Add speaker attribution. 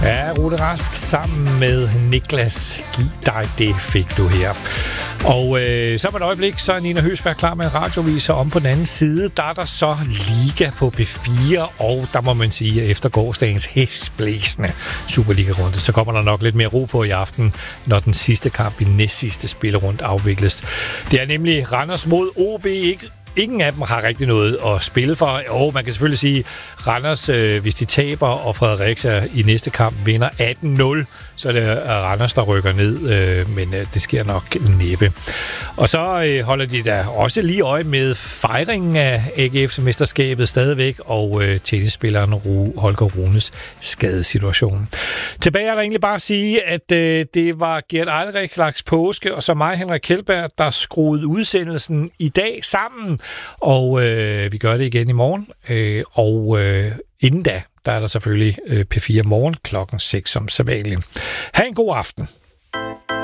Speaker 1: Ja, Rune Rask sammen med Niklas. Giv dig det, fik du her. Og så på et øjeblik, så er Nina Høsberg klar med en radiovis, og om på den anden side, der er der så Liga på P4, og der må man sige, at efter gårsdagens hæsblæsende Superliga-runde, så kommer der nok lidt mere ro på i aften, når den sidste kamp i næstsidste spillerunde afvikles. Det er nemlig Randers mod OB. Ingen af dem har rigtig noget at spille for. Man kan selvfølgelig sige, Randers, hvis de taber, og Fredericia i næste kamp vinder 18-0, så er det Randers, der rykker ned, men det sker nok næppe. Og så holder de da også lige øje med fejringen af AGF-mesterskabet stadigvæk, og tennisspilleren Holger Runes skadesituation. Tilbage er der egentlig bare at sige, at det var Gert Eilrich Laks Påske, og så mig, Henrik Kjeldberg, der skruede udsendelsen i dag sammen, og vi gør det igen i morgen, og inden da, der er der selvfølgelig P4 morgen klokken 6 som sædvanligt. Ha' en god aften.